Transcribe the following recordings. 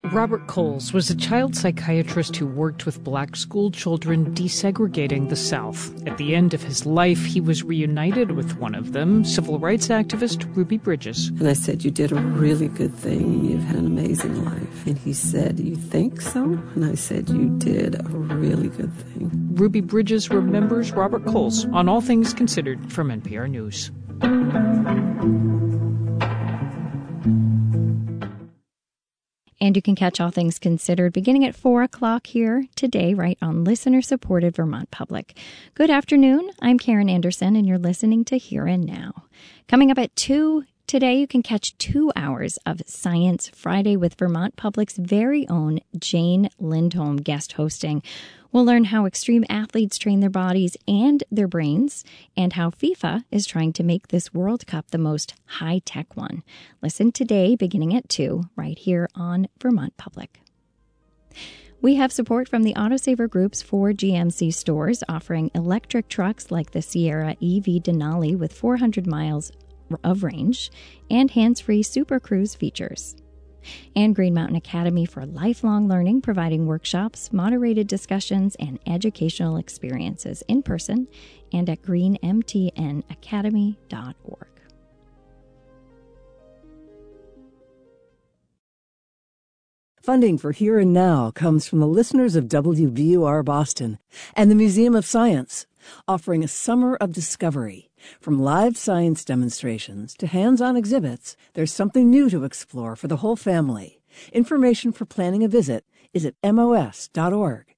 Robert Coles was a child psychiatrist who worked with black school children desegregating the South. At the end of his life, he was reunited with one of them, civil rights activist Ruby Bridges. And I said, "You did a really good thing, and you've had an amazing life." And he said, "You think so?" And I said, "You did a really good thing." Ruby Bridges remembers Robert Coles on All Things Considered from NPR News. And you can catch All Things Considered beginning at 4 o'clock here today, right on listener-supported Vermont Public. Good afternoon. I'm Karen Anderson, and you're listening to Here and Now. Coming up at 2 today, you can catch 2 hours of Science Friday with Vermont Public's very own Jane Lindholm guest hosting. We'll learn how extreme athletes train their bodies and their brains, and how FIFA is trying to make this World Cup the most high-tech one. Listen today, beginning at 2, right here on Vermont Public. We have support from the Autosaver Group's 4 GMC stores, offering electric trucks like the Sierra EV Denali with 400 miles of range and hands-free Super Cruise features. And Green Mountain Academy for lifelong learning, providing workshops, moderated discussions, and educational experiences in person and at greenmtnacademy.org. Funding for Here and Now comes from the listeners of WBUR Boston and the Museum of Science, offering a summer of discovery. From live science demonstrations to hands-on exhibits, there's something new to explore for the whole family. Information for planning a visit is at mos.org.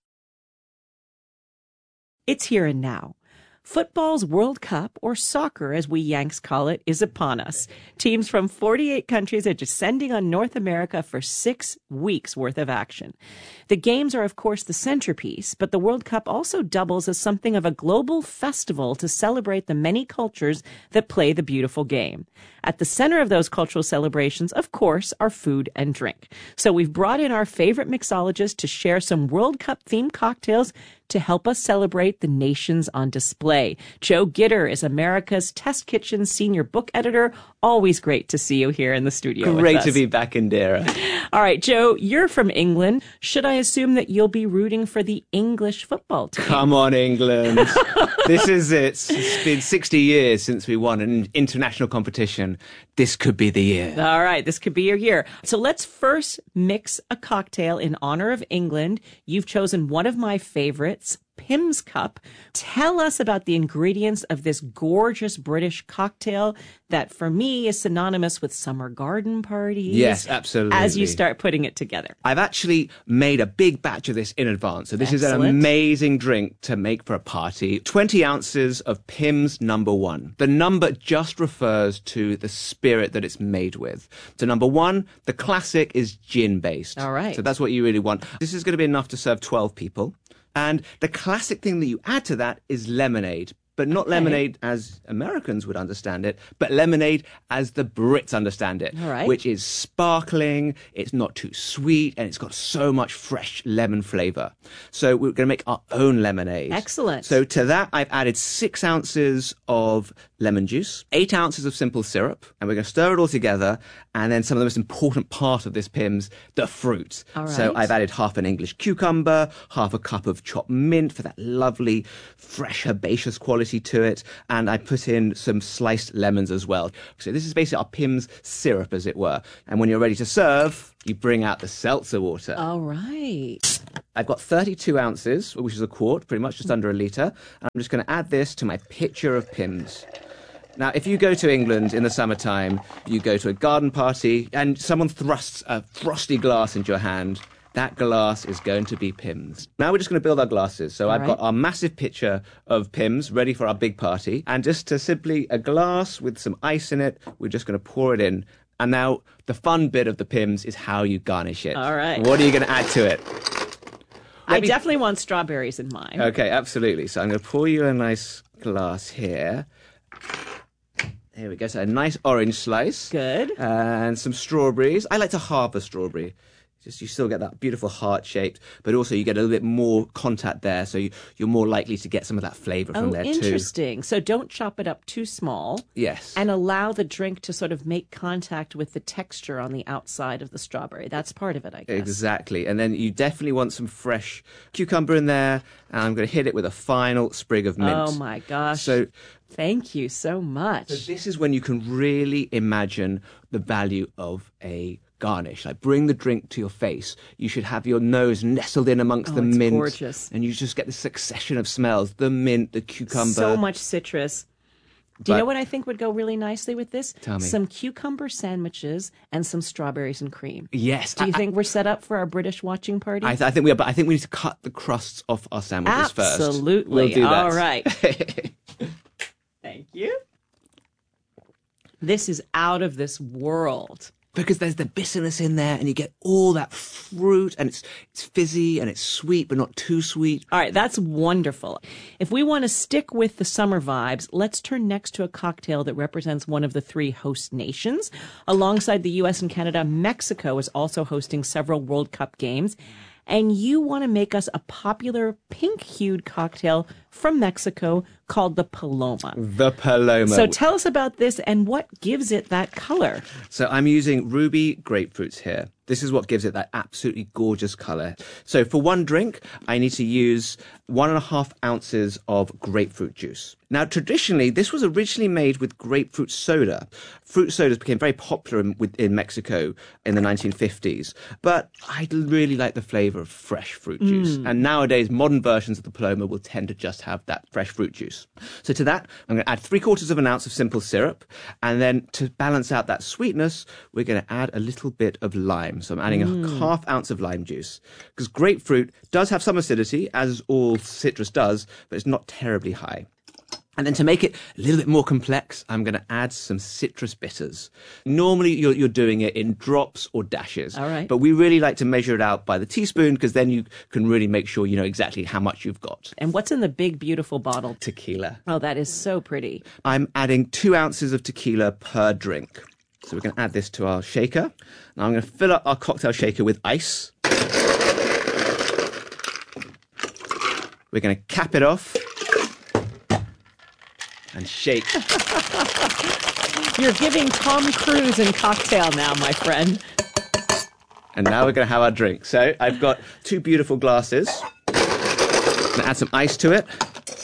It's Here and Now. Football's World Cup, or soccer as we Yanks call it, is upon us. Teams from 48 countries are descending on North America for 6 weeks worth of action. The games are, of course, the centerpiece, but the World Cup also doubles as something of a global festival to celebrate the many cultures that play the beautiful game. At the center of those cultural celebrations, of course, are food and drink. So we've brought in our favorite mixologist to share some World Cup-themed cocktails to help us celebrate the nations on display. Joe Gitter is America's Test Kitchen senior book editor. Always great to see you here in the studio. Great to be back, Indira. All right, Joe, you're from England. Should I assume that you'll be rooting for the English football team? Come on, England. This is it. It's been 60 years since we won an international competition. This could be the year. All right, this could be your year. So let's first mix a cocktail in honor of England. You've chosen one of my favorites, Pimm's Cup. Tell us about the ingredients of this gorgeous British cocktail that, for me, is synonymous with summer garden parties. Yes, absolutely. As you start putting it together. I've actually made a big batch of this in advance. So this is an amazing drink to make for a party. 20 ounces of Pimm's number 1. The number just refers to the spirit that it's made with. So number 1, the classic is gin-based. All right. So that's what you really want. This is going to be enough to serve 12 people. And the classic thing that you add to that is lemonade. But not lemonade as Americans would understand it, but lemonade as the Brits understand it. All right. Which is sparkling, it's not too sweet, and it's got so much fresh lemon flavor. So we're going to make our own lemonade. Excellent. So to that, I've added 6 ounces of lemon juice, 8 ounces of simple syrup, and we're going to stir it all together. And then some of the most important part of this Pimm's, the fruit. All right. So I've added half an English cucumber, half a cup of chopped mint for that lovely, fresh, herbaceous quality to it, and I put in some sliced lemons as well. So this is basically our Pimm's syrup, as it were. And when you're ready to serve, you bring out the seltzer water. All right. I've got 32 ounces, which is a quart, pretty much just under a litre. And I'm just going to add this to my pitcher of Pimm's. Now, if you go to England in the summertime, you go to a garden party, and someone thrusts a frosty glass into your hand, that glass is going to be Pimm's. Now we're just going to build our glasses. So I've got our massive pitcher of Pimm's ready for our big party. And just to simply a glass with some ice in it, we're just going to pour it in. And now the fun bit of the Pimm's is how you garnish it. All right. What are you going to add to it? I definitely want strawberries in mine. Okay, absolutely. So I'm going to pour you a nice glass here. There we go. So a nice orange slice. Good. And some strawberries. I like to halve a strawberry. Just you still get that beautiful heart shaped, but also you get a little bit more contact there, so you're more likely to get some of that flavor from there too. Interesting. So don't chop it up too small. Yes. And allow the drink to sort of make contact with the texture on the outside of the strawberry. That's part of it, I guess. Exactly. And then you definitely want some fresh cucumber in there, and I'm going to hit it with a final sprig of mint. Oh my gosh. So thank you so much. So this is when you can really imagine the value of a garnish. Like, bring the drink to your face. You should have your nose nestled in amongst the mint. Gorgeous. And you just get this succession of smells. The mint, the cucumber. So much citrus. Do you know what I think would go really nicely with this? Tell me. Some cucumber sandwiches and some strawberries and cream. Yes. Do you think we're set up for our British watching party? I think we are, but I think we need to cut the crusts off our sandwiches first. Absolutely. We'll do that. All right. Thank you. This is out of this world. Because there's the bitterness in there, and you get all that fruit, and it's fizzy, and it's sweet, but not too sweet. All right, that's wonderful. If we want to stick with the summer vibes, let's turn next to a cocktail that represents one of the 3 host nations. Alongside the U.S. and Canada, Mexico is also hosting several World Cup games. And you want to make us a popular pink-hued cocktail from Mexico called the Paloma. The Paloma. So tell us about this and what gives it that color. So I'm using ruby grapefruits here. This is what gives it that absolutely gorgeous color. So for one drink, I need to use 1.5 ounces of grapefruit juice. Now, traditionally, this was originally made with grapefruit soda. Fruit sodas became very popular in Mexico in the 1950s. But I really like the flavor of fresh fruit juice. And nowadays, modern versions of the Paloma will tend to just have that fresh fruit juice. So to that, I'm going to add 3/4 ounce of simple syrup. And then to balance out that sweetness, we're going to add a little bit of lime. So I'm adding 1/2 ounce of lime juice. Because grapefruit does have some acidity, as all citrus does, but it's not terribly high. And then to make it a little bit more complex, I'm going to add some citrus bitters. Normally, you're doing it in drops or dashes. All right. But we really like to measure it out by the teaspoon, because then you can really make sure you know exactly how much you've got. And what's in the big, beautiful bottle? Tequila. Oh, that is so pretty. I'm adding 2 ounces of tequila per drink. So we're going to add this to our shaker. Now I'm going to fill up our cocktail shaker with ice. We're going to cap it off and shake. You're giving Tom Cruise in cocktail now, my friend. And now we're going to have our drink. So I've got 2 beautiful glasses. I'm going to add some ice to it.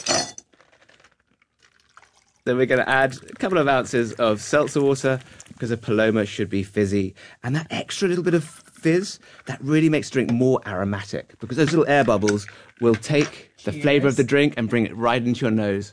Then we're going to add a couple of ounces of seltzer water, because a Paloma should be fizzy. And that extra little bit of fizz, that really makes the drink more aromatic, because those little air bubbles will take the flavor of the drink and bring it right into your nose.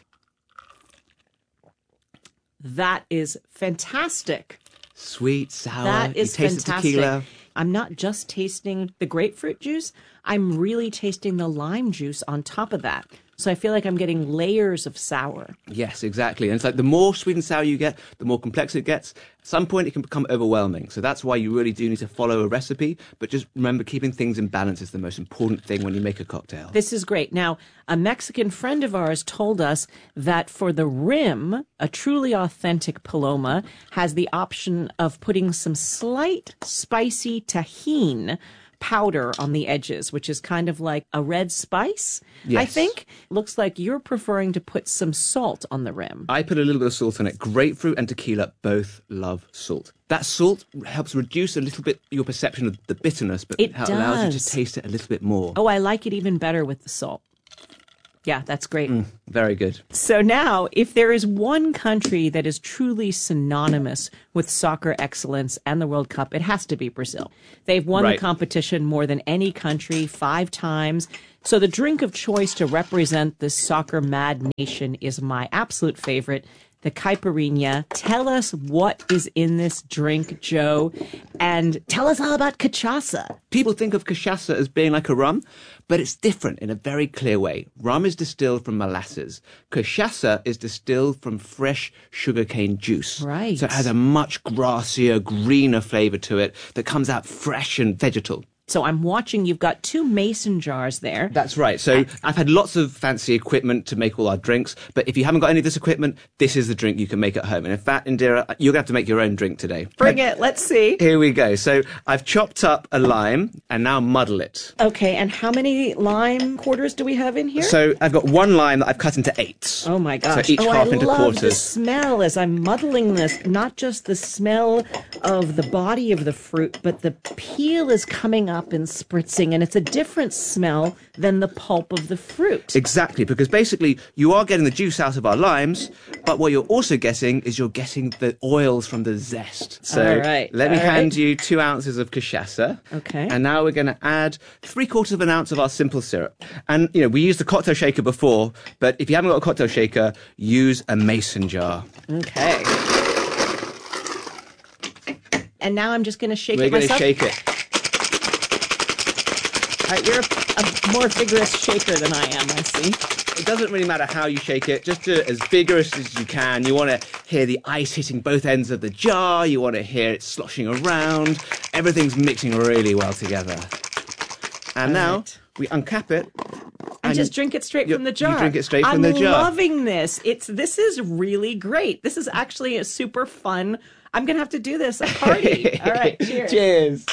That is fantastic. Sweet, sour. That is you taste fantastic. the tequila. I'm not just tasting the grapefruit juice. I'm really tasting the lime juice on top of that. So I feel like I'm getting layers of sour. Yes, exactly. And it's like the more sweet and sour you get, the more complex it gets. At some point, it can become overwhelming. So that's why you really do need to follow a recipe. But just remember, keeping things in balance is the most important thing when you make a cocktail. This is great. Now, a Mexican friend of ours told us that for the rim, a truly authentic Paloma has the option of putting some slight spicy tahini powder on the edges, which is kind of like a red spice, Yes. I think. Looks like you're preferring to put some salt on the rim. I put a little bit of salt on it. Grapefruit and tequila both love salt. That salt helps reduce a little bit your perception of the bitterness, but It allows you does. to taste it a little bit more. Oh, I like it even better with the salt. Yeah, that's great. Very good. So now, if there is one country that is truly synonymous with soccer excellence and the World Cup, it has to be Brazil. They've won the Right. competition more than any country 5 times. So the drink of choice to represent this soccer mad nation is my absolute favorite, the caipirinha. Tell us what is in this drink, Joe, and tell us all about cachaça. People think of cachaça as being like a rum, but it's different in a very clear way. Rum is distilled from molasses. Cachaça is distilled from fresh sugarcane juice. Right. So it has a much grassier, greener flavor to it that comes out fresh and vegetal. So I'm watching, you've got 2 mason jars there. That's right. So I've had lots of fancy equipment to make all our drinks, but if you haven't got any of this equipment, this is the drink you can make at home. And in fact, Indira, you're going to have to make your own drink today. Bring it. Let's see. Here we go. So I've chopped up a lime and now muddle it. Okay, and how many lime quarters do we have in here? So I've got 1 lime that I've cut into 8. Oh my gosh. So each half into I love quarters. the smell as I'm muddling this. Not just the smell of the body of the fruit, but the peel is coming up and spritzing, and it's a different smell than the pulp of the fruit. Exactly, because basically you are getting the juice out of our limes, but what you're also getting is you're getting the oils from the zest. So All right, let me all hand right. you 2 ounces of cachaça. Okay. And now we're going to add 3/4 of an ounce of our simple syrup. And, you know, we used the cocktail shaker before, but if you haven't got a cocktail shaker, use a mason jar. Okay. And now I'm just going to shake We're it going to myself. shake it. All right, you're a more vigorous shaker than I am, I see. It doesn't really matter how you shake it. Just do it as vigorous as you can. You want to hear the ice hitting both ends of the jar. You want to hear it sloshing around. Everything's mixing really well together. And now right. we uncap it. And just drink it straight from the jar. You drink it straight from the jar. I'm loving this. This is really great. This is actually a super fun. I'm going to have to do this at a party. All right, cheers. Cheers.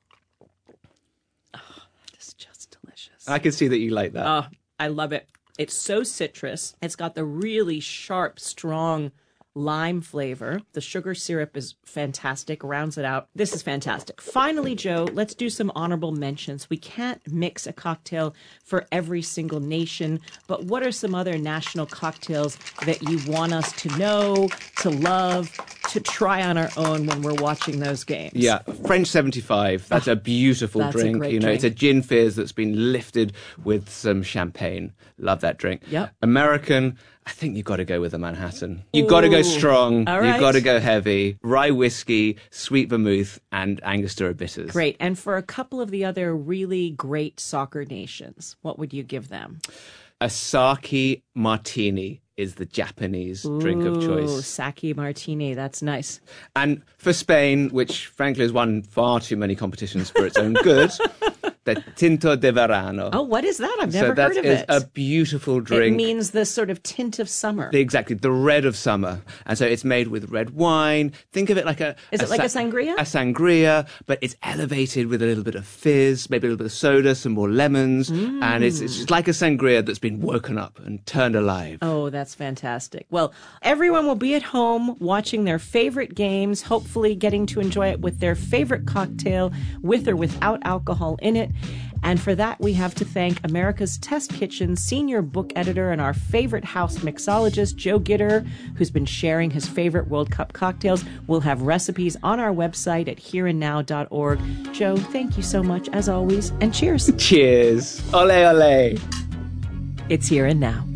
It's just delicious. I can see that you like that. Oh, I love it. It's so citrus. It's got the really sharp, strong lime flavor. The sugar syrup is fantastic, rounds it out. This is fantastic. Finally, Joe, let's do some honorable mentions. We can't mix a cocktail for every single nation, but what are some other national cocktails that you want us to know, to love, to try on our own when we're watching those games? Yeah, French 75. That's a beautiful that's a drink. great You know, drink. it's a gin fizz that's been lifted with some champagne. Love that drink. Yep. American, I think you've got to go with a Manhattan. You've got to go strong. All You've right. got to go heavy. Rye whiskey, sweet vermouth, and Angostura bitters. Great. And for a couple of the other really great soccer nations, what would you give them? A sake martini is the Japanese drink of Ooh, choice. sake martini. That's nice. And for Spain, which frankly has won far too many competitions for its own good, the Tinto de Verano. Oh, what is that? I've So never that heard of is it. a beautiful drink. It means the sort of tint of summer. Exactly, the red of summer. And so it's made with red wine. Think of it like a... Is it like a sangria? A sangria, but it's elevated with a little bit of fizz, maybe a little bit of soda, some more lemons. And it's just like a sangria that's been woken up and turned alive. Oh, that's fantastic. Well, everyone will be at home watching their favorite games, hopefully getting to enjoy it with their favorite cocktail, with or without alcohol in it. And for that, we have to thank America's Test Kitchen senior book editor and our favorite house mixologist, Joe Gitter, who's been sharing his favorite World Cup cocktails. We'll have recipes on our website at hereandnow.org. Joe, thank you so much, as always, and cheers. Cheers. Ole, ole. It's Here and Now.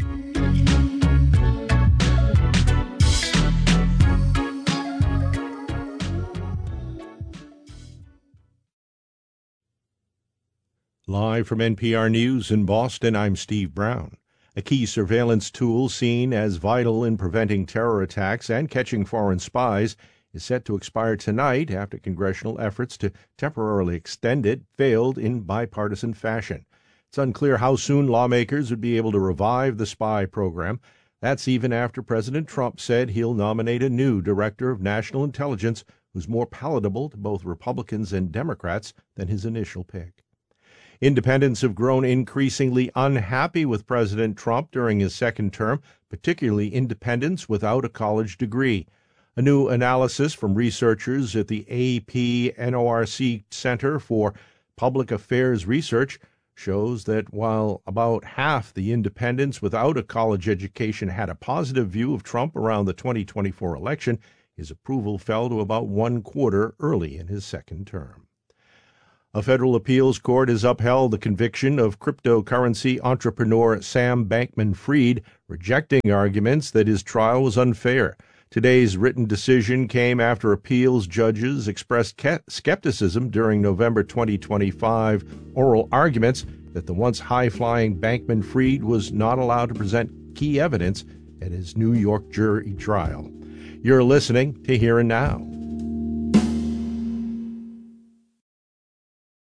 Live from NPR News in Boston, I'm Steve Brown. A key surveillance tool seen as vital in preventing terror attacks and catching foreign spies is set to expire tonight after congressional efforts to temporarily extend it failed in bipartisan fashion. It's unclear how soon lawmakers would be able to revive the spy program. That's even after President Trump said he'll nominate a new director of national intelligence who's more palatable to both Republicans and Democrats than his initial pick. Independents have grown increasingly unhappy with President Trump during his second term, particularly independents without a college degree. A new analysis from researchers at the AP-NORC Center for Public Affairs Research shows that while about half the independents without a college education had a positive view of Trump around the 2024 election, his approval fell to about 1/4 early in his second term. A federal appeals court has upheld the conviction of cryptocurrency entrepreneur Sam Bankman-Fried, rejecting arguments that his trial was unfair. Today's written decision came after appeals judges expressed skepticism during November 2025 oral arguments that the once high-flying Bankman-Fried was not allowed to present key evidence at his New York jury trial. You're listening to Here and Now.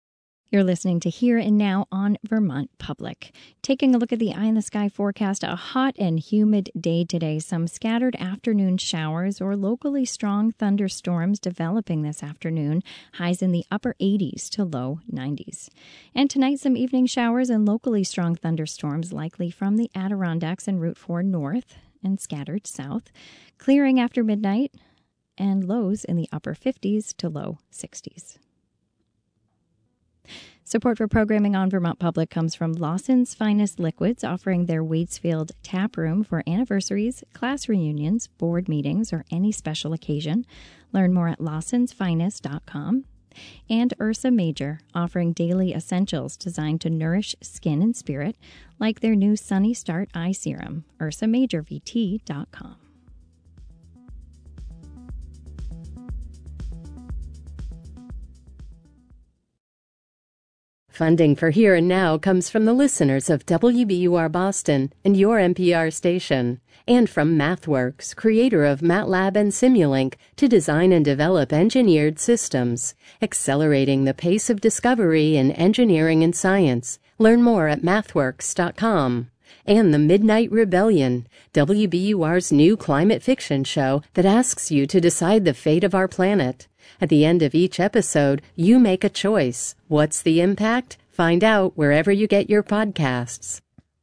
You're listening to Here and Now on Vermont Public. Taking a look at the eye in the sky forecast, a hot and humid day today. Some scattered afternoon showers or locally strong thunderstorms developing this afternoon. Highs in the upper 80s to low 90s. And tonight, some evening showers and locally strong thunderstorms likely from the Adirondacks and Route 4 north and scattered south. Clearing after midnight and lows in the upper 50s to low 60s. Support for programming on Vermont Public comes from Lawson's Finest Liquids, offering their Waitsfield tap room for anniversaries, class reunions, board meetings, or any special occasion. Learn more at lawsonsfinest.com. And Ursa Major, offering daily essentials designed to nourish skin and spirit, like their new Sunny Start Eye Serum, ursamajorvt.com. Funding for Here and Now comes from the listeners of WBUR Boston and your NPR station, and from MathWorks, creator of MATLAB and Simulink, to design and develop engineered systems, accelerating the pace of discovery in engineering and science. Learn more at mathworks.com. And The Midnight Rebellion, WBUR's new climate fiction show that asks you to decide the fate of our planet. At the end of each episode, you make a choice. What's the impact? Find out wherever you get your podcasts.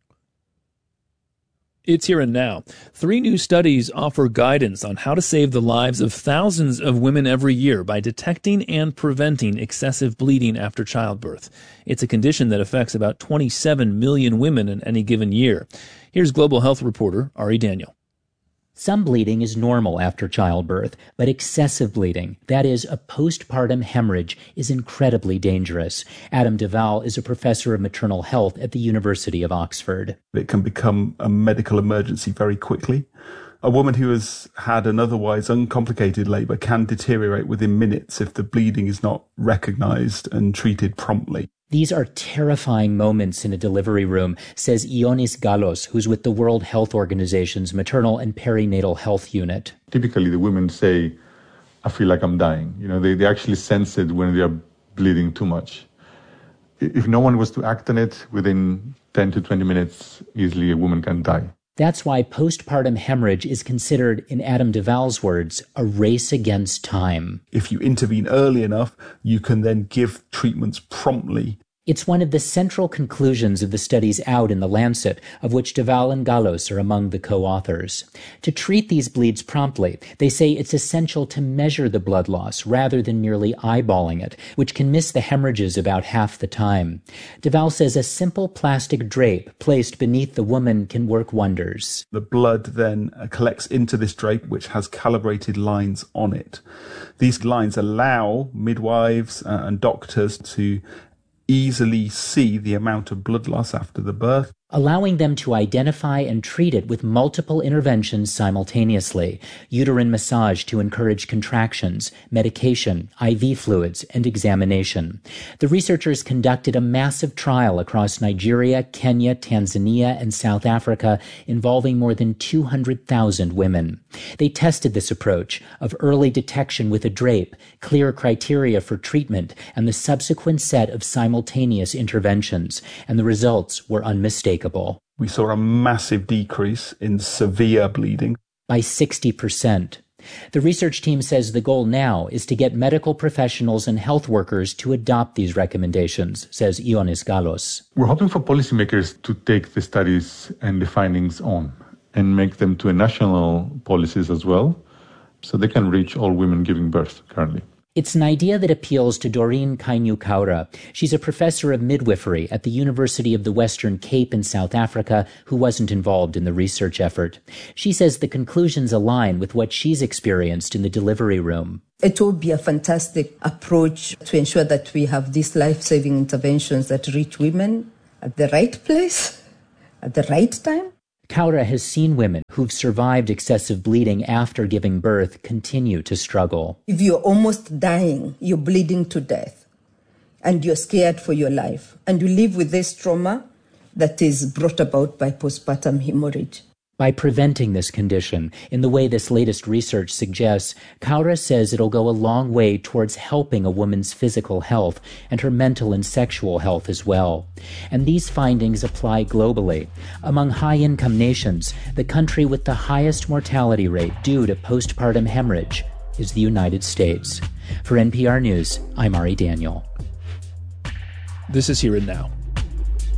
It's Here and Now. 3 new studies offer guidance on how to save the lives of thousands of women every year by detecting and preventing excessive bleeding after childbirth. It's a condition that affects about 27 million women in any given year. Here's Global Health reporter Ari Daniel. Some bleeding is normal after childbirth, but excessive bleeding, that is, a postpartum hemorrhage, is incredibly dangerous. Adam Duval is a professor of maternal health at the University of Oxford. It can become a medical emergency very quickly. A woman who has had an otherwise uncomplicated labour can deteriorate within minutes if the bleeding is not recognised and treated promptly. These are terrifying moments in a delivery room, says Ionis Galos, who's with the World Health Organization's Maternal and Perinatal Health Unit. Typically, the women say, I feel like I'm dying. They actually sense it when they are bleeding too much. If no one was to act on it, within 10 to 20 minutes, easily a woman can die. That's why postpartum hemorrhage is considered, in Adam Duval's words, a race against time. If you intervene early enough, you can then give treatments promptly. It's one of the central conclusions of the studies out in The Lancet, of which Duval and Galos are among the co-authors. To treat these bleeds promptly, they say it's essential to measure the blood loss rather than merely eyeballing it, which can miss the hemorrhages about half the time. Duval says a simple plastic drape placed beneath the woman can work wonders. The blood then collects into this drape, which has calibrated lines on it. These lines allow midwives and doctors to easily see the amount of blood loss after the birth, allowing them to identify and treat it with multiple interventions simultaneously: uterine massage to encourage contractions, medication, IV fluids, and examination. The researchers conducted a massive trial across Nigeria, Kenya, Tanzania, and South Africa involving more than 200,000 women. They tested this approach of early detection with a drape, clear criteria for treatment, and the subsequent set of simultaneous interventions, and the results were unmistakable. We saw a massive decrease in severe bleeding by 60%. The research team says the goal now is to get medical professionals and health workers to adopt these recommendations, says Ionis Galos. We're hoping for policymakers to take the studies and the findings on and make them to national policies as well, so they can reach all women giving birth currently. It's an idea that appeals to Doreen Kainu-Kaura. She's a professor of midwifery at the University of the Western Cape in South Africa who wasn't involved in the research effort. She says the conclusions align with what she's experienced in the delivery room. It will be a fantastic approach to ensure that we have these life-saving interventions that reach women at the right place, at the right time. Kaura has seen women who've survived excessive bleeding after giving birth continue to struggle. If you're almost dying, you're bleeding to death, and you're scared for your life, and you live with this trauma that is brought about by postpartum hemorrhage. By preventing this condition, in the way this latest research suggests, Kaura says it'll go a long way towards helping a woman's physical health and her mental and sexual health as well. And these findings apply globally. Among high-income nations, the country with the highest mortality rate due to postpartum hemorrhage is the United States. For NPR News, I'm Ari Daniel. This is Here and Now.